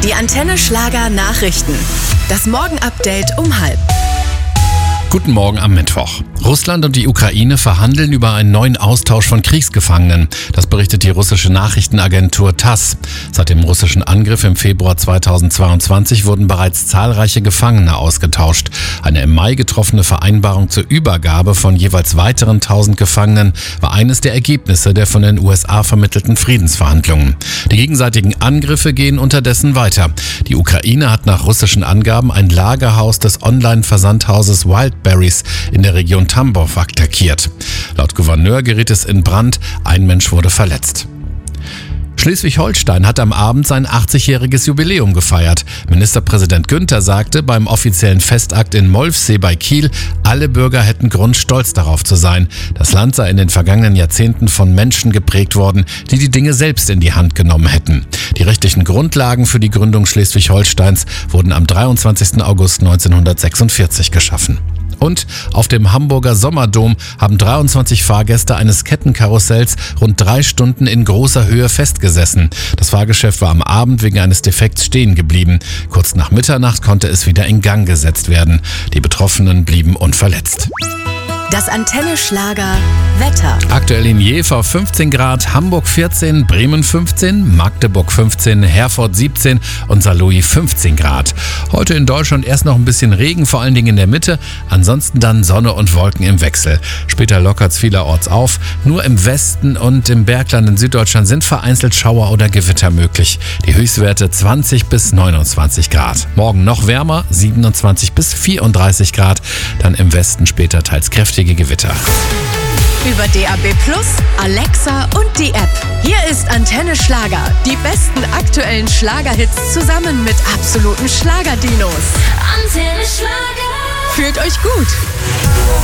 Die Antenne Schlager Nachrichten. Das Morgen-Update um 12:30. Guten Morgen am Mittwoch. Russland und die Ukraine verhandeln über einen neuen Austausch von Kriegsgefangenen. Das berichtet die russische Nachrichtenagentur TASS. Seit dem russischen Angriff im Februar 2022 wurden bereits zahlreiche Gefangene ausgetauscht. Eine im Mai getroffene Vereinbarung zur Übergabe von jeweils weiteren 1000 Gefangenen war eines der Ergebnisse der von den USA vermittelten Friedensverhandlungen. Die gegenseitigen Angriffe gehen unterdessen weiter. Die Ukraine hat nach russischen Angaben ein Lagerhaus des Online-Versandhauses Wildberries in der Region Tambov attackiert. Laut Gouverneur geriet es in Brand, ein Mensch wurde verletzt. Schleswig-Holstein hat am Abend sein 80-jähriges Jubiläum gefeiert. Ministerpräsident Günther sagte beim offiziellen Festakt in Molfsee bei Kiel, alle Bürger hätten Grund, stolz darauf zu sein. Das Land sei in den vergangenen Jahrzehnten von Menschen geprägt worden, die die Dinge selbst in die Hand genommen hätten. Die rechtlichen Grundlagen für die Gründung Schleswig-Holsteins wurden am 23. August 1946 geschaffen. Und auf dem Hamburger Sommerdom haben 23 Fahrgäste eines Kettenkarussells rund 3 Stunden in großer Höhe festgesessen. Das Fahrgeschäft war am Abend wegen eines Defekts stehen geblieben. Kurz nach Mitternacht konnte es wieder in Gang gesetzt werden. Die Betroffenen blieben unverletzt. Das Antenne Schlager Wetter. Aktuell in Jever 15 Grad, Hamburg 14, Bremen 15, Magdeburg 15, Herford 17 und Saarlouis 15 Grad. Heute in Deutschland erst noch ein bisschen Regen, vor allen Dingen in der Mitte. Ansonsten dann Sonne und Wolken im Wechsel. Später lockert es vielerorts auf. Nur im Westen und im Bergland in Süddeutschland sind vereinzelt Schauer oder Gewitter möglich. Die Höchstwerte 20 bis 29 Grad. Morgen noch wärmer, 27 bis 34 Grad. Dann im Westen später teils kräftig Gewitter. Über DAB+, Alexa und die App. Hier ist Antenne Schlager. Die besten aktuellen Schlagerhits zusammen mit absoluten Schlagerdinos. Antenne Schlager. Fühlt euch gut.